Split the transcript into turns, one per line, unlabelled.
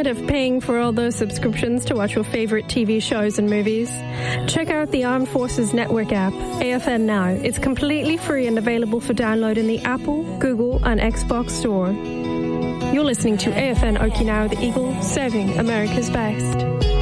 Tired of paying for all those subscriptions to watch your favourite TV shows and movies? Check out the Armed Forces Network app, AFN Now. It's completely free and available for download in the Apple, Google and Xbox store. You're listening to AFN Okinawa The Eagle, serving America's best.